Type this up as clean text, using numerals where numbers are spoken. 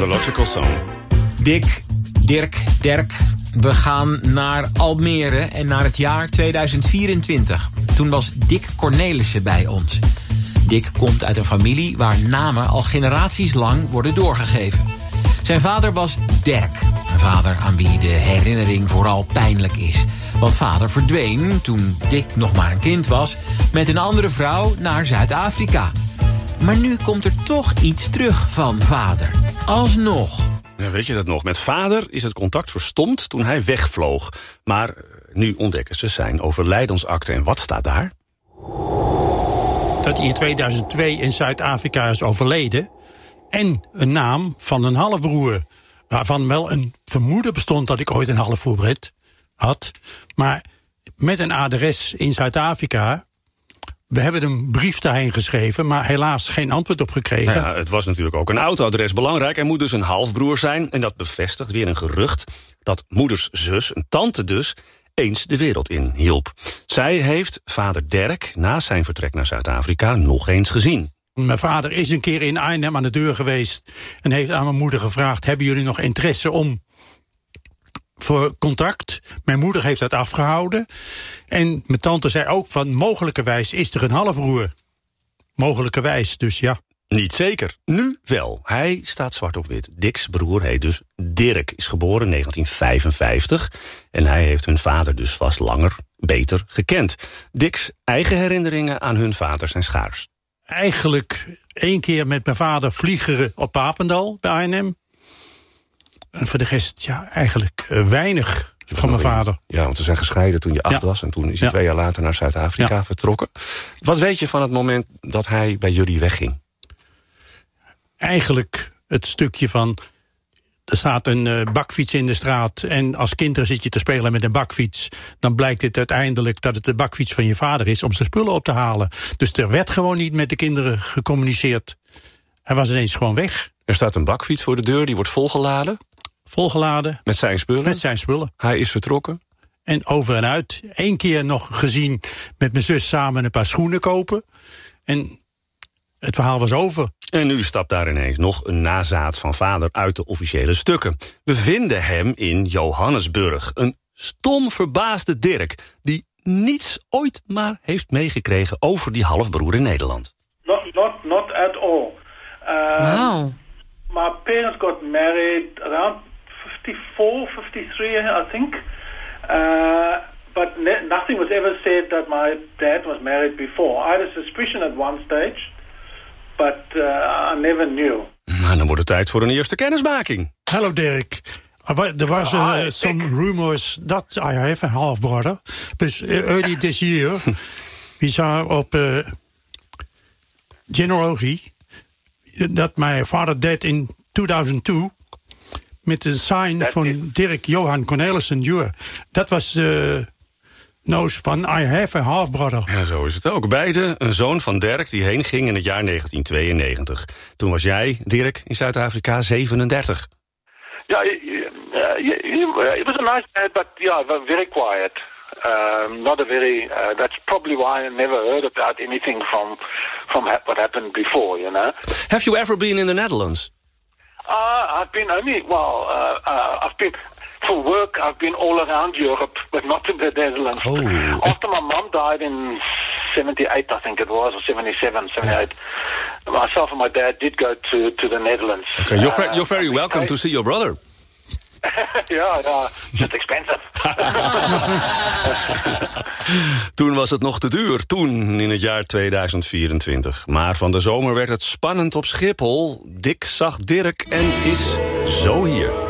The Logical Song. Dirk, we gaan naar Almere en naar het jaar 2024. Toen was Dick Cornelissen bij ons. Dick komt uit een familie waar namen al generaties lang worden doorgegeven. Zijn vader was Dirk. Een vader aan wie de herinnering vooral pijnlijk is. Want vader verdween, toen Dick nog maar een kind was, met een andere vrouw naar Zuid-Afrika. Maar nu komt er toch iets terug van vader. Alsnog. Ja, weet je dat nog? Met vader is het contact verstomd toen hij wegvloog. Maar nu ontdekken ze zijn overlijdensakte. En wat staat daar? Dat hij in 2002 in Zuid-Afrika is overleden. En een naam van een halfbroer. Waarvan wel een vermoeden bestond dat ik ooit een halfbroer had. Maar met een adres in Zuid-Afrika. We hebben een brief daarheen geschreven, maar helaas geen antwoord op gekregen. Ja, het was natuurlijk ook een oud adres belangrijk. Hij moet dus een halfbroer zijn. En dat bevestigt weer een gerucht dat moeders zus, een tante dus, eens de wereld in hielp. Zij heeft vader Dirk na zijn vertrek naar Zuid-Afrika nog eens gezien. Mijn vader is een keer in Arnhem aan de deur geweest en heeft aan mijn moeder gevraagd: hebben jullie nog interesse voor contact? Mijn moeder heeft dat afgehouden. En mijn tante zei ook van mogelijkerwijs is er een halfbroer. Mogelijkerwijs, dus ja. Niet zeker. Nu wel. Hij staat zwart op wit. Dicks broer heet dus Dirk. Is geboren in 1955. En hij heeft hun vader dus vast langer, beter gekend. Dicks eigen herinneringen aan hun vader zijn schaars. Eigenlijk 1 keer met mijn vader vliegeren op Papendal bij Arnhem. En voor de rest, ja, eigenlijk weinig van mijn vader. Ja, want ze zijn gescheiden toen je 8 was. En toen is hij 2 jaar later naar Zuid-Afrika vertrokken. Wat weet je van het moment dat hij bij jullie wegging? Eigenlijk het stukje van, er staat een bakfiets in de straat en als kinderen zit je te spelen met een bakfiets. Dan blijkt het uiteindelijk dat het de bakfiets van je vader is om zijn spullen op te halen. Dus er werd gewoon niet met de kinderen gecommuniceerd. Hij was ineens gewoon weg. Er staat een bakfiets voor de deur, die wordt volgeladen. Volgeladen. Met zijn spullen? Met zijn spullen. Hij is vertrokken? En over en uit. 1 keer nog gezien met mijn zus samen een paar schoenen kopen. En het verhaal was over. En nu stapt daar ineens nog een nazaat van vader uit de officiële stukken. We vinden hem in Johannesburg. Een stom verbaasde Dirk die niets ooit maar heeft meegekregen over die halfbroer in Nederland. Not at all. Wow. My parents got married around 54, 53, I think. But nothing was ever said that my dad was married before. I had a suspicion at one stage, but I never knew. Maar dan wordt het tijd voor een eerste kennismaking. Hallo Dirk. There was some rumors that I have a half brother. But early this year, we saw op genealogy that my father died in 2002 met de sign van Dirk Johan Cornelissen Jr. Dat was noos van I have a half brother. Ja, zo is het ook. Beide een zoon van Dirk die heen ging in het jaar 1992. Toen was jij, Dirk, in Zuid-Afrika 37. Yeah, it was a nice dad, but very quiet. Not a very. That's probably why I never heard about anything from what happened before. You know. Have you ever been in the Netherlands? I've been only I've been for work. I've been all around Europe, but not in the Netherlands. Oh. After my mom died in 78, I think it was, or 77, 78. Myself and my dad did go to the Netherlands. Okay, you're very welcome to see your brother. Ja, just expensive. Toen was het nog te duur, toen in het jaar 2024. Maar van de zomer werd het spannend op Schiphol. Dick zag Dirk en is zo hier.